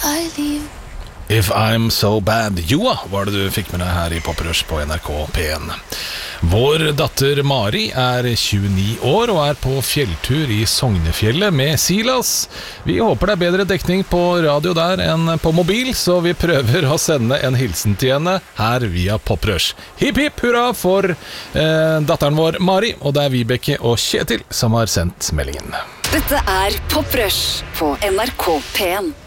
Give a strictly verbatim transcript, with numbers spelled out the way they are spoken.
I leave. If I'm so bad. Joa, var det du fikk med deg her i Poprush på N R K P en. Vår datter Mari er tjueni år og er på fjelltur i Sognefjellet med Silas. Vi håper det er bedre dekning på radio der enn på mobil, så vi prøver å sende en hilsen til henne her via Poprush. Hipp hipp hurra for eh, datteren vår Mari, og det er Vibeke og Kjetil som har sendt meldingen. Dette er Poprush på N R K P en.